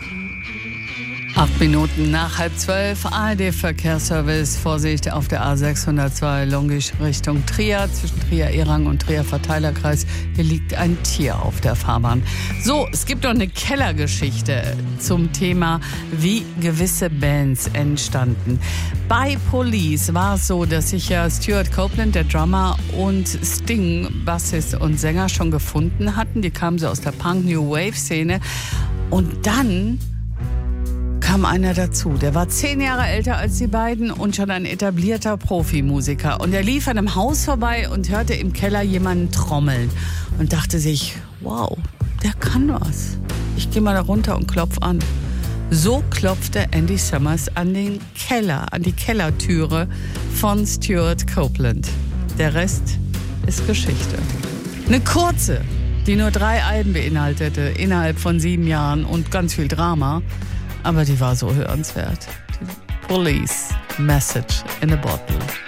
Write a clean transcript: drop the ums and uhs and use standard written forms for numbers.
8 Minuten nach 11:30, ARD-Verkehrsservice. Vorsicht auf der A602 Longisch Richtung Trier, zwischen Trier-Erang und Trier-Verteilerkreis. Hier liegt ein Tier auf der Fahrbahn. So, es gibt noch eine Kellergeschichte zum Thema, wie gewisse Bands entstanden. Bei Police war es so, dass sich ja Stuart Copeland, der Drummer, und Sting, Bassist und Sänger, schon gefunden hatten. Die kamen so aus der Punk-New-Wave-Szene. Und dann kam einer dazu. Der war 10 Jahre älter als die beiden und schon ein etablierter Profimusiker. Und er lief an einem Haus vorbei und hörte im Keller jemanden trommeln und dachte sich, wow, der kann was. Ich gehe mal da runter und klopf an. So klopfte Andy Summers an die Kellertüre von Stuart Copeland. Der Rest ist Geschichte. Eine kurze, die nur 3 Alben beinhaltete, innerhalb von 7 Jahren und ganz viel Drama. Aber die war so hörenswert. Police, Message in a Bottle.